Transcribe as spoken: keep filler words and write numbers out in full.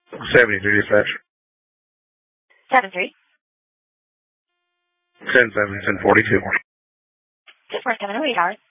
seventy-three dispatch. seven three. ten seven, ten forty-two. Good for seven oh eight hours.